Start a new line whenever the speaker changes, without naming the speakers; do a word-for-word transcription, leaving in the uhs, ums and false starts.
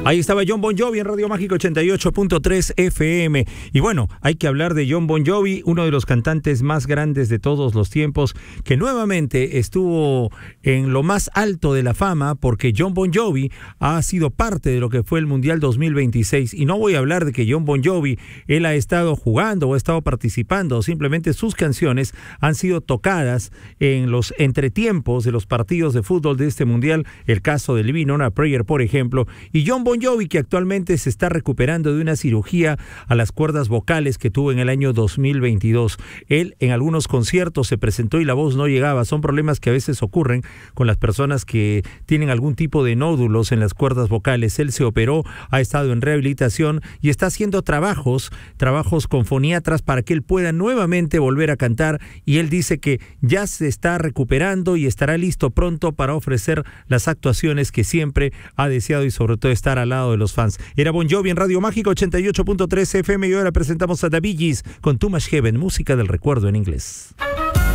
Ahí estaba Jon Bon Jovi en Radio Mágica ochenta y ocho punto tres F M. Y bueno, hay que hablar de Jon Bon Jovi, uno de los cantantes más grandes de todos los tiempos, que nuevamente estuvo en lo más alto de la fama, porque Jon Bon Jovi ha sido parte de lo que fue el Mundial dos mil veintiséis. Y no voy a hablar de que Jon Bon Jovi, él ha estado jugando o ha estado participando, simplemente sus canciones han sido tocadas en los entretiempos de los partidos de fútbol de este Mundial, el caso de Living on a Prayer, por ejemplo. Y Jon Bon Jovi, que actualmente se está recuperando de una cirugía a las cuerdas vocales que tuvo en el año dos mil veintidós. Él en algunos conciertos se presentó y la voz no llegaba. Son problemas que a veces ocurren con las personas que tienen algún tipo de nódulos en las cuerdas vocales. Él se operó, ha estado en rehabilitación y está haciendo trabajos, trabajos con foniatras para que él pueda nuevamente volver a cantar. Y él dice que ya se está recuperando y estará listo pronto para ofrecer las actuaciones que siempre ha deseado y sobre todo estar al lado de los fans. Era Bon Jovi en Radio Mágica ochenta y ocho punto tres F M y ahora presentamos a The Bee Gees con Too Much Heaven, música del recuerdo en inglés.